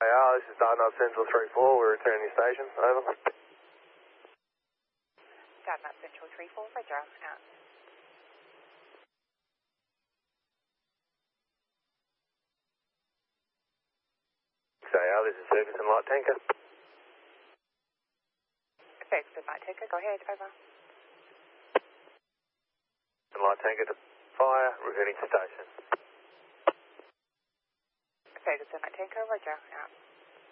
This is Dartmouth Central 3-4. We're returning your station. Over. Dartmouth Central 3-4, roger, out. This is Ferguson Light Tanker. Ferguson Light Tanker, go ahead, over. Light Tanker to fire, returning to station. Ferguson Light Tanker, roger, out.